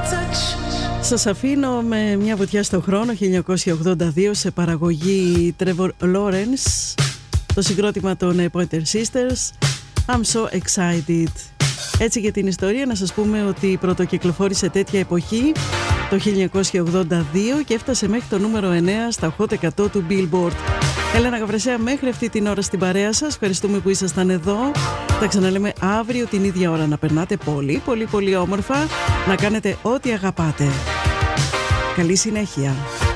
Σας αφήνω με μια βουτιά στον χρόνο, 1982, σε παραγωγή Trevor Lawrence, το συγκρότημα των Pointer Sisters, I'm So Excited. Έτσι για την ιστορία να σας πούμε ότι πρωτοκυκλοφόρησε τέτοια εποχή το 1982 και έφτασε μέχρι το νούμερο 9 στα 8% του Billboard. Έλενα Γαβρεσέα μέχρι αυτή την ώρα στην παρέα σας. Ευχαριστούμε που ήσασταν εδώ. Τα ξαναλέμε αύριο την ίδια ώρα. Να περνάτε πολύ όμορφα, να κάνετε ό,τι αγαπάτε. Καλή συνέχεια.